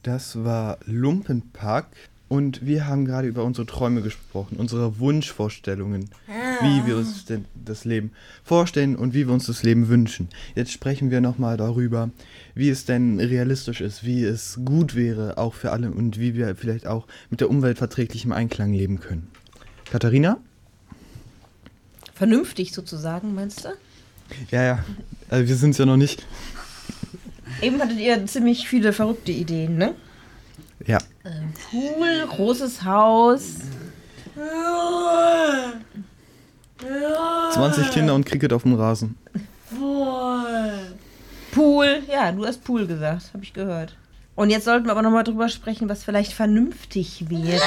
Das war Lumpenpack und wir haben gerade über unsere Träume gesprochen, unsere Wunschvorstellungen, wie wir uns denn das Leben vorstellen und wie wir uns das Leben wünschen. Jetzt sprechen wir nochmal darüber, wie es denn realistisch ist, wie es gut wäre, auch für alle und wie wir vielleicht auch mit der Umwelt verträglich im Einklang leben können. Katharina? Vernünftig sozusagen, meinst du? Ja, also wir sind es ja noch nicht. Eben hattet ihr ziemlich viele verrückte Ideen, ne? Ja. Pool, großes Haus. 20 Kinder und Cricket auf dem Rasen. Pool, ja, du hast Pool gesagt, habe ich gehört. Und jetzt sollten wir aber nochmal drüber sprechen, was vielleicht vernünftig wäre.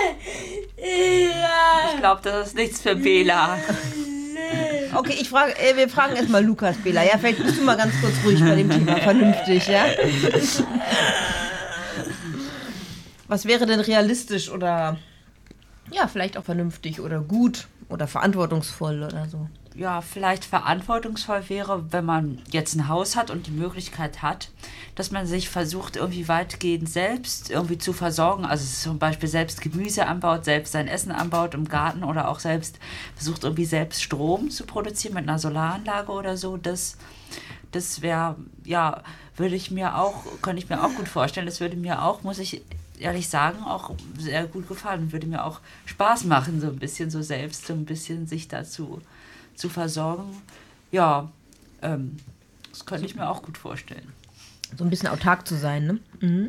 Ich glaube, das ist nichts für Bela. Okay, wir fragen erstmal Lukas, Bela. Ja, vielleicht bist du mal ganz kurz ruhig bei dem Thema vernünftig, ja? Was wäre denn realistisch oder ja, vielleicht auch vernünftig oder gut oder verantwortungsvoll oder so? Ja, vielleicht verantwortungsvoll wäre, wenn man jetzt ein Haus hat und die Möglichkeit hat, dass man sich versucht, irgendwie weitgehend selbst irgendwie zu versorgen. Also zum Beispiel selbst Gemüse anbaut, selbst sein Essen anbaut im Garten oder auch selbst versucht, irgendwie selbst Strom zu produzieren mit einer Solaranlage oder so. Das wäre, ja, könnte ich mir auch gut vorstellen. Das würde mir auch, muss ich ehrlich sagen, auch sehr gut gefallen. Würde mir auch Spaß machen, so ein bisschen so selbst, so ein bisschen sich dazu zu versorgen. Ja, das könnte ich mir auch gut vorstellen. So ein bisschen autark zu sein, ne? Mhm.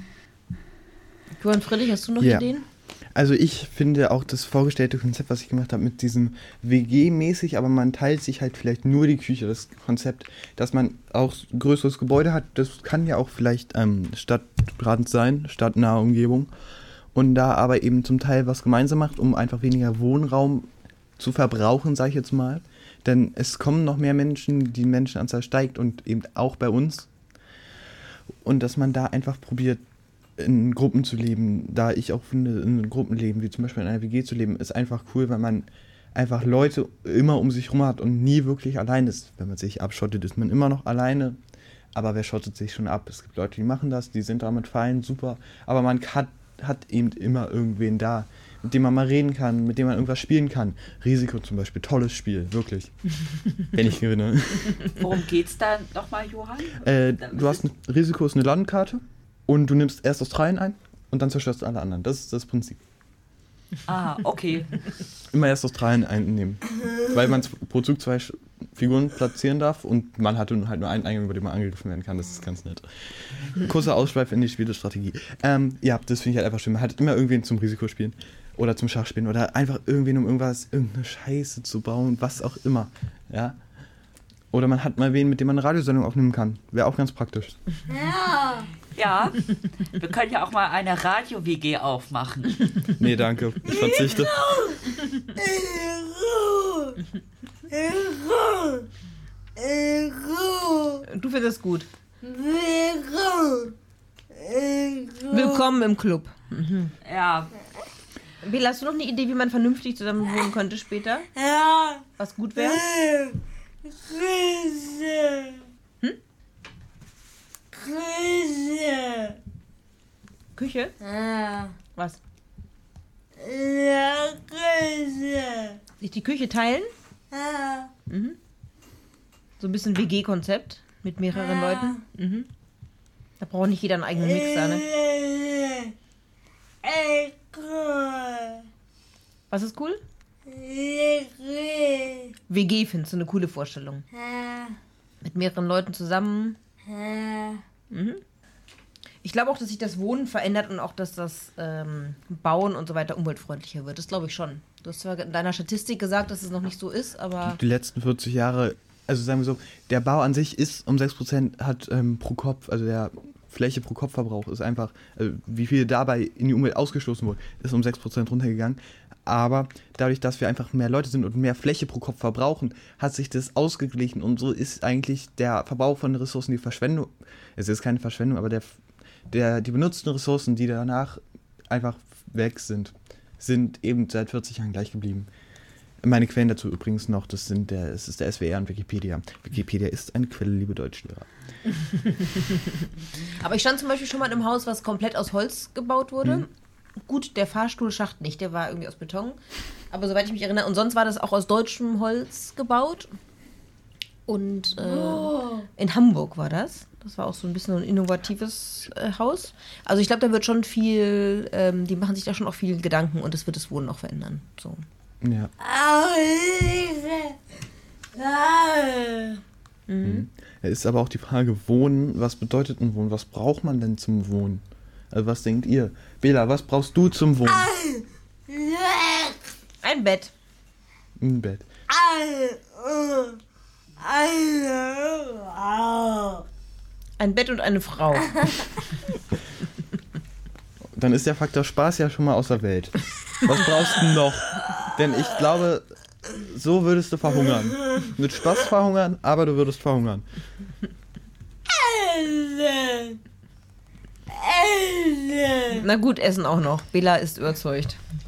Johann Friedrich, hast du noch Ideen? Also ich finde auch das vorgestellte Konzept, was ich gemacht habe, mit diesem WG-mäßig, aber man teilt sich halt vielleicht nur die Küche, das Konzept, dass man auch ein größeres Gebäude hat, das kann ja auch vielleicht Stadtrand sein, stadtnahe Umgebung, und da aber eben zum Teil was gemeinsam macht, um einfach weniger Wohnraum zu verbrauchen, sage ich jetzt mal. Denn es kommen noch mehr Menschen, die Menschenanzahl steigt und eben auch bei uns. Und dass man da einfach probiert, in Gruppen zu leben, da ich auch finde, in Gruppenleben, wie zum Beispiel in einer WG zu leben, ist einfach cool, weil man einfach Leute immer um sich rum hat und nie wirklich allein ist. Wenn man sich abschottet, ist man immer noch alleine, aber wer schottet sich schon ab? Es gibt Leute, die machen das, die sind damit fein, super, aber man hat eben immer irgendwen da, mit dem man mal reden kann, mit dem man irgendwas spielen kann. Risiko zum Beispiel, tolles Spiel, wirklich. Wenn ich gewinne. Worum geht's da nochmal, Johann? Risiko ist eine Landkarte und du nimmst erst Australien ein und dann zerstörst du alle anderen. Das ist das Prinzip. Ah, okay. Immer erst Australien einnehmen. Weil man pro Zug 2 Figuren platzieren darf und man hat halt nur einen Eingang, über den man angegriffen werden kann. Das ist ganz nett. Kurzer Ausschweif in die Spielestrategie. Ja, das finde ich halt einfach schön. Man hat immer irgendwen zum Risikospielen oder zum Schachspielen oder einfach irgendwen, um irgendeine Scheiße zu bauen, was auch immer. Ja. Oder man hat mal wen, mit dem man eine Radiosendung aufnehmen kann. Wäre auch ganz praktisch. Ja, wir können ja auch mal eine Radio-WG aufmachen. Nee, danke. Ich verzichte. Du findest es gut. Willkommen im Club. Mhm. Ja. Bela, hast du noch eine Idee, wie man vernünftig zusammen wohnen könnte später? Ja. Was gut wäre? Küche? Ja. Was? Ja, Küche. Sich die Küche teilen? Ja. Mhm. So ein bisschen WG-Konzept mit mehreren Leuten. Mhm. Da braucht nicht jeder einen eigenen Mixer, ne? Cool. Was ist cool? WG findest du eine coole Vorstellung. Mit mehreren Leuten zusammen. Mhm. Ich glaube auch, dass sich das Wohnen verändert und auch, dass das Bauen und so weiter umweltfreundlicher wird. Das glaube ich schon. Du hast zwar in deiner Statistik gesagt, dass es noch nicht so ist, aber... Die letzten 40 Jahre, also sagen wir so, der Bau an sich ist um 6% hat pro Kopf, also der Fläche pro Kopfverbrauch ist einfach, also wie viel dabei in die Umwelt ausgestoßen wurde, ist um 6% runtergegangen. Aber dadurch, dass wir einfach mehr Leute sind und mehr Fläche pro Kopf verbrauchen, hat sich das ausgeglichen. Und so ist eigentlich der Verbrauch von Ressourcen, die Verschwendung, es ist keine Verschwendung, aber die benutzten Ressourcen, die danach einfach weg sind eben seit 40 Jahren gleich geblieben. Meine Quellen dazu übrigens noch, es ist der SWR und Wikipedia. Wikipedia ist eine Quelle, liebe Deutschlehrer. Aber ich stand zum Beispiel schon mal in einem Haus, was komplett aus Holz gebaut wurde. Gut, der Fahrstuhlschacht nicht, der war irgendwie aus Beton. Aber soweit ich mich erinnere, und sonst war das auch aus deutschem Holz gebaut. Und in Hamburg war das. Das war auch so ein bisschen ein innovatives Haus. Also ich glaube, da wird schon viel, die machen sich da schon auch viel Gedanken und das wird das Wohnen auch verändern. So. Ja. Es ist aber auch die Frage, Wohnen, was bedeutet ein Wohnen? Was braucht man denn zum Wohnen? Also was denkt ihr? Bela, was brauchst du zum Wohnen? Ein Bett. Ein Bett. Ein Bett und eine Frau. Dann ist der Faktor Spaß ja schon mal aus der Welt. Was brauchst du noch? Denn ich glaube, so würdest du verhungern. Mit Spaß verhungern, aber du würdest verhungern. Na gut, Essen auch noch. Bela ist überzeugt.